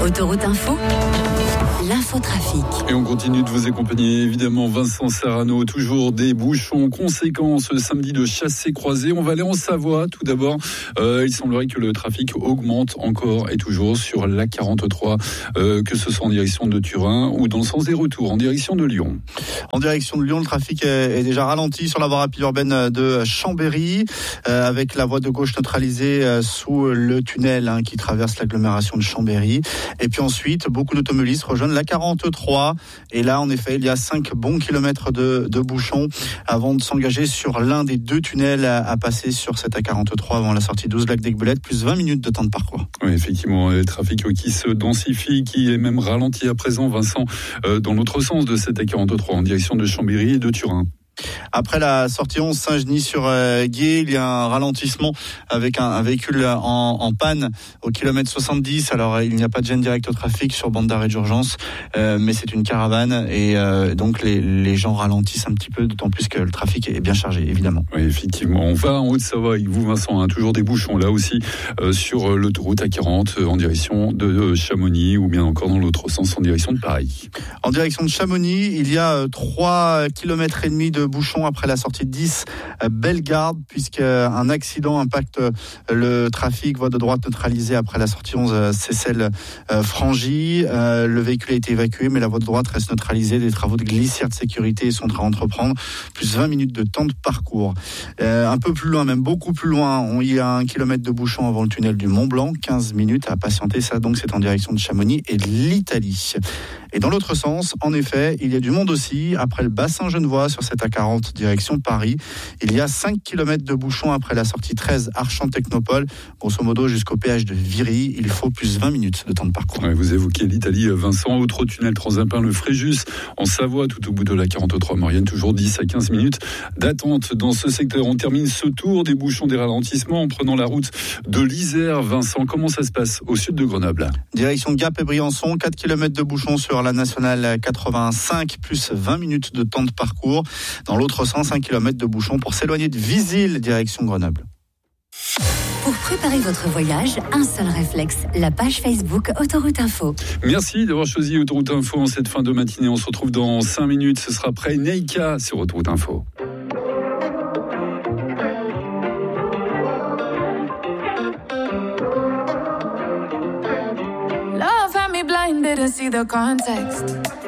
Autoroute Info, l'infotrafic. Et on continue de vous accompagner, évidemment, Vincent Serrano, toujours des bouchons conséquents ce samedi de chassé-croisé. On va aller en Savoie, tout d'abord. Il semblerait que le trafic augmente encore et toujours sur l'A43, que ce soit en direction de Turin ou dans le sens des retours, en direction de Lyon. En direction de Lyon, le trafic est déjà ralenti sur la voie rapide urbaine de Chambéry, avec la voie de gauche neutralisée sous le tunnel qui traverse l'agglomération de Chambéry. Et puis ensuite, beaucoup d'automobilistes rejoignent la 43. Et là, en effet, il y a 5 bons kilomètres de bouchons avant de s'engager sur l'un des 2 tunnels à passer sur cette A43 avant la sortie 12 lac d'Aiguebelette, plus 20 minutes de temps de parcours. Oui, effectivement, le trafic qui se densifie, qui est même ralenti à présent, Vincent, dans l'autre sens de cette A43, en direction de Chambéry et de Turin. Après la sortie 11 Saint-Genis-sur-Gué, il y a un ralentissement avec un véhicule en panne au kilomètre 70. Alors, il n'y a pas de gêne directe au trafic sur bande d'arrêt d'urgence, mais c'est une caravane et donc les gens ralentissent un petit peu, d'autant plus que le trafic est bien chargé, évidemment. Oui, effectivement. On va en Haute-Savoie avec vous, Vincent, toujours des bouchons là aussi sur l'autoroute A40 en direction de Chamonix ou bien encore dans l'autre sens en direction de Paris. En direction de Chamonix, il y a 3 km et demi de bouchons après la sortie de 10 Bellegarde, puisqu'un accident impacte le trafic. Voie de droite neutralisée après la sortie 11 Seyssel Frangy. Le véhicule a été évacué, mais la voie de droite reste neutralisée. Des travaux de glissière de sécurité sont à entreprendre. Plus 20 minutes de temps de parcours. Un peu plus loin, même beaucoup plus loin, il y a 1 kilomètre de bouchon avant le tunnel du Mont Blanc. 15 minutes à patienter. Ça, donc, c'est en direction de Chamonix et de l'Italie. Et dans l'autre sens, en effet, il y a du monde aussi. Après le bassin genevois sur cette A40 direction Paris, il y a 5 km de bouchons après la sortie 13 Archamps-Technopole. Grosso modo, jusqu'au péage de Viry, il faut plus 20 minutes de temps de parcours. Ouais, vous évoquez l'Italie, Vincent. Autre tunnel transalpin, le Fréjus, en Savoie, tout au bout de la 43 Maurienne. Toujours 10 à 15 minutes d'attente dans ce secteur. On termine ce tour des bouchons, des ralentissements en prenant la route de l'Isère. Vincent, comment ça se passe au sud de Grenoble? Direction Gap et Briançon, 4 km de bouchons sur la nationale 85, plus 20 minutes de temps de parcours. Dans l'autre sens, 1 km de bouchons pour s'éloigner de Visil, direction Grenoble. Pour préparer votre voyage, un seul réflexe, la page Facebook Autoroute Info. Merci d'avoir choisi Autoroute Info en cette fin de matinée. On se retrouve dans 5 minutes. Ce sera après Neika sur Autoroute Info. Love had me blind, didn't see the context.